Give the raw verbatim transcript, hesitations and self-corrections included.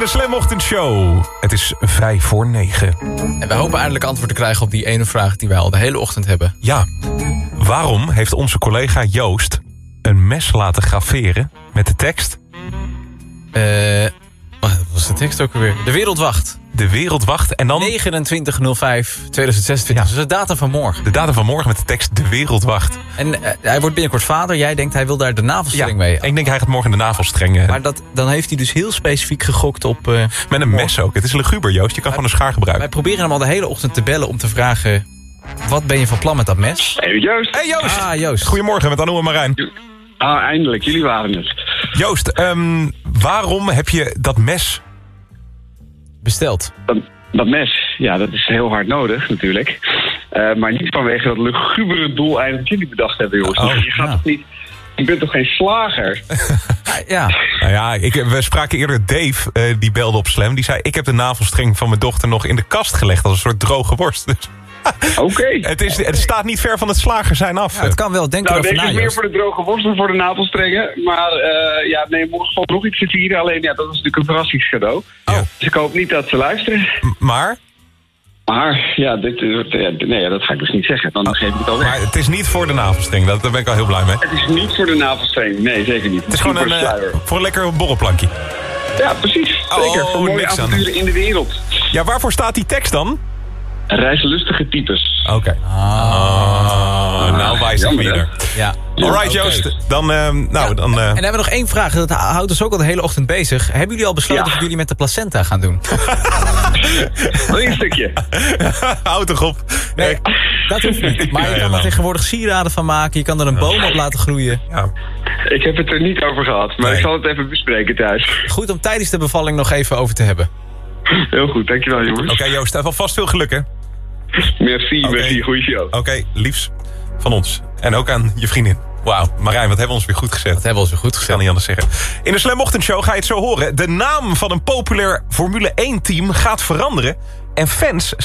De Slam Ochtendshow. Het is vijf voor negen. En we hopen eindelijk antwoord te krijgen op die ene vraag die wij al de hele ochtend hebben. Ja, waarom heeft onze collega Joost een mes laten graveren met de tekst... Eh, wat was de tekst ook alweer? De Wereldwacht. De Wereldwacht en dan... negenentwintig nul vijf tweeduizend zesentwintig. Ja. Dus de datum van morgen. De datum van morgen met de tekst De Wereldwacht. En uh, hij wordt binnenkort vader. Jij denkt hij wil daar de navelstreng mee. Ik denk hij gaat morgen de navelstreng... Uh, Maar dat, dan heeft hij dus heel specifiek gegokt op... Uh, met een mes ook. Het is luguber, Joost. Je kan wij, gewoon een schaar gebruiken. Wij proberen hem al de hele ochtend te bellen om te vragen... Wat ben je van plan met dat mes? Hey Joost. Hey Joost. Ah, Joost. Goedemorgen met Anouk en Marijn. Ah, eindelijk. Jullie waren het. Joost, um, waarom heb je dat mes... besteld? Dat, dat mes, ja, dat is heel hard nodig natuurlijk. Uh, maar niet vanwege dat lugubere doeleinde dat jullie bedacht hebben, jongens. Oh, je gaat ja. toch niet... Je bent toch geen slager? Ja. Nou ja, ik, we spraken eerder Dave, uh, die belde op Slam. Die zei, ik heb de navelstreng van mijn dochter nog in de kast gelegd... als een soort droge worst. Dus Oké. Okay. Het, is, het staat niet ver van het slager zijn af. Ja, het kan wel, denk nou, erover deze na, is meer Joost. voor de droge worst dan voor de navelstrengen. Maar uh, ja, nee, morgen valt nog iets te vieren. Alleen, ja, dat is natuurlijk een verrassingscadeau. Oh. Dus ik hoop niet dat ze luisteren. M- maar? Maar, ja, dit, uh, nee, dat ga ik dus niet zeggen. Dan geef ik het al weg. Maar het is niet voor de navelstreng, dat, daar ben ik al heel blij mee. Het is niet voor de navelstreng. Nee, zeker niet. Het is gewoon voor een, de sluier. uh, voor een lekker borrelplankje. Ja, precies. Zeker. Oh, voor mooie niks aan. avonturen in de wereld. Ja, waarvoor staat die tekst dan? Reislustige types. Oké. Okay. Ah, nou wijs ik jammer, weer. Ja. Alright, Okay. Joost. Dan, uh, nou, Ja, dan... Uh... En dan hebben we nog één vraag. Dat houdt ons ook al de hele ochtend bezig. Hebben jullie al besloten Ja. wat jullie met de placenta gaan doen? Eén stukje. Houd toch op. Nee, dat hoeft niet. Maar je Nee, kan er man. tegenwoordig sieraden van maken. Je kan er een boom op laten groeien. Ja. Ik heb het er niet over gehad, maar Nee. ik zal het even bespreken thuis. Goed om tijdens de bevalling nog even over te hebben. Heel goed, dankjewel jongens. Oké, okay, Joost, alvast veel geluk, hè? Merci, Oké. merci, goeie show. Oké, okay, liefs van ons. En ook aan je vriendin. Wauw, Marijn, wat hebben we ons weer goed gezet. Dat hebben we ons weer goed Ik gezet. kan niet anders zeggen. In de Slam Ochtendshow ga je het zo horen. De naam van een populair Formule één team gaat veranderen. En fans